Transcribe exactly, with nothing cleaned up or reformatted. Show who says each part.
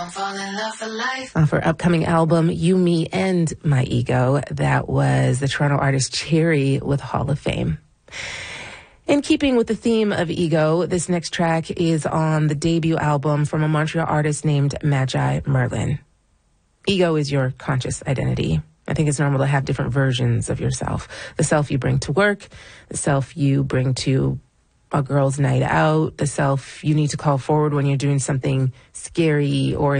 Speaker 1: Off her upcoming album, You, Me, and My Ego, that was the Toronto artist Cherry with Hall of Fame. In keeping with the theme of ego, this next track is on the debut album from a Montreal artist named Magi Merlin. Ego is your conscious identity. I think it's normal to have different versions of yourself. The self you bring to work, the self you bring to a girl's night out, the self you need to call forward when you're doing something scary or